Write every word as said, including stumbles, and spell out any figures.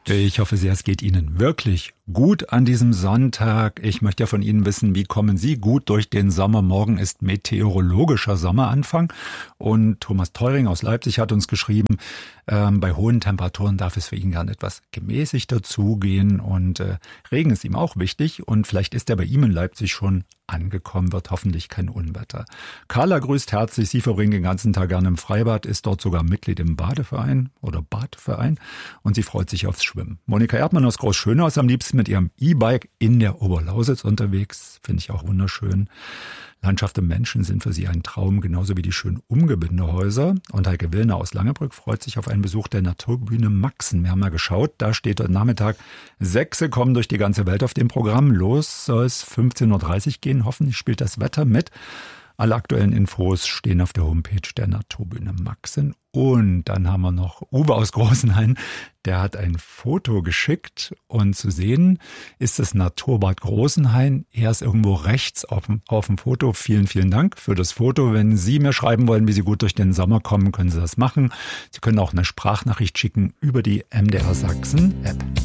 Ich hoffe sehr, es geht Ihnen wirklich gut an diesem Sonntag. Ich möchte ja von Ihnen wissen, wie kommen Sie gut durch den Sommer? Morgen ist meteorologischer Sommeranfang und Thomas Teuring aus Leipzig hat uns geschrieben, ähm, bei hohen Temperaturen darf es für ihn gern etwas gemäßigter zugehen und äh, Regen ist ihm auch wichtig und vielleicht ist er bei ihm in Leipzig schon angekommen, wird hoffentlich kein Unwetter. Carla grüßt herzlich, sie verbringt den ganzen Tag gerne im Freibad, ist dort sogar Mitglied im Badeverein oder Badverein und sie freut sich aufs Schwimmen. Monika Erdmann aus Großschönau ist am liebsten mit ihrem E-Bike in der Oberlausitz unterwegs, finde ich auch wunderschön. Landschaft und Menschen sind für sie ein Traum, genauso wie die schönen Umgebindehäuser. Und Heike Willner aus Langebrück freut sich auf einen Besuch der Naturbühne Maxen. Wir haben mal geschaut, da steht heute Nachmittag, Sechse kommen durch die ganze Welt auf dem Programm. Los soll es fünfzehn Uhr dreißig gehen, hoffentlich spielt das Wetter mit. Alle aktuellen Infos stehen auf der Homepage der Naturbühne Maxen. Und dann haben wir noch Uwe aus Großenhain, der hat ein Foto geschickt und zu sehen ist das Naturbad Großenhain. Er ist irgendwo rechts auf dem, auf dem Foto. Vielen, vielen Dank für das Foto. Wenn Sie mir schreiben wollen, wie Sie gut durch den Sommer kommen, können Sie das machen. Sie können auch eine Sprachnachricht schicken über die M D R Sachsen App.